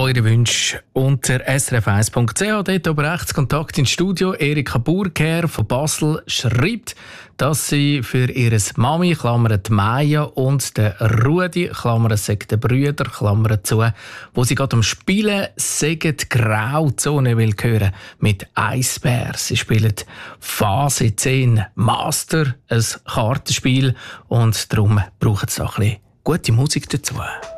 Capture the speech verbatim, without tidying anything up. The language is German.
eure Wünsche unter s r f eins punkt c h. Dort oben rechts Kontakt ins Studio. Erika Burger von Basel schreibt, dass sie für ihre Mami, Klammern die Maya, und den Rudi, Klammern sagt der Brüder, Klammern zu, wo sie gerade am Spielen sagen, Grauzone will hören mit Eisbär. Sie spielen Phase zehn Master, ein Kartenspiel, und darum brauchen sie auch ein bisschen gute Musik dazu.